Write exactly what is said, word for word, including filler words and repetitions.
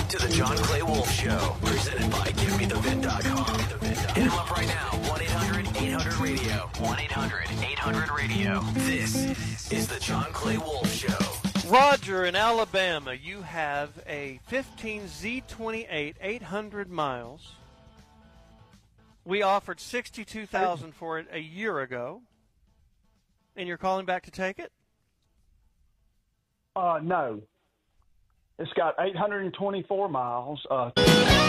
to the John Clay Wolf Show, presented by Give Me The Vin dot com. Hit him up right now, one eight hundred eight hundred radio. one eight hundred eight hundred radio. This is the John Clay Wolf Show. Roger, in Alabama, you have a fifteen Z twenty-eight, eight hundred miles. We offered sixty-two thousand dollars for it a year ago, and you're calling back to take it? Uh, no. It's got eight hundred twenty-four miles. Uh